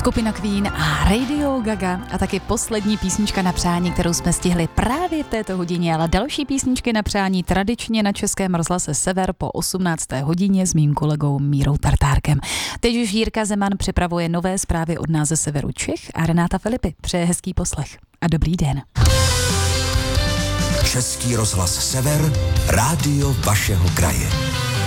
Skupina Queen a Radio Gaga a taky poslední písnička na přání, kterou jsme stihli právě v této hodině, ale další písničky na přání tradičně na Českém rozhlase Sever po 18. hodině s mým kolegou Mírou Tartárkem. Teď už Jirka Zeman připravuje nové zprávy od nás ze Severu Čech a Renáta Filipy přeje hezký poslech a dobrý den. Český rozhlas Sever, rádio vašeho kraje.